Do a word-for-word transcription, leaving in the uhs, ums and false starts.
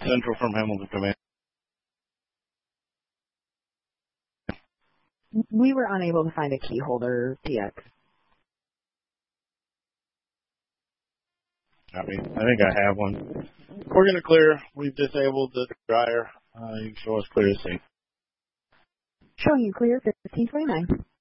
Central from Hamilton Command. We were unable to find a key holder, T X. I mean, I think I have one. We're going to clear. We've disabled the dryer. Uh, you can show us clear as seen. Showing you clear, fifteen twenty-nine.